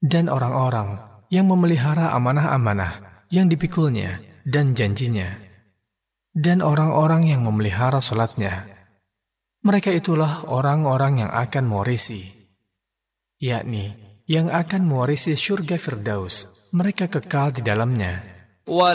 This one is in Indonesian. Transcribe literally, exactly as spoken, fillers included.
dan orang-orang yang memelihara amanah-amanah yang dipikulnya dan janjinya, dan orang-orang yang memelihara salatnya. Mereka itulah orang-orang yang akan mewarisi, yakni yang akan mewarisi surga Firdaus. Mereka kekal di dalamnya.